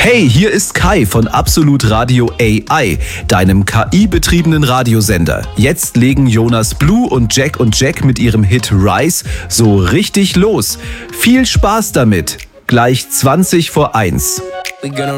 Hey, hier ist Kai von Absolut Radio AI, deinem KI-betriebenen Radiosender. Jetzt legen Jonas Blue und Jack mit ihrem Hit Rise so richtig los. Viel Spaß damit. Gleich 20 vor 1.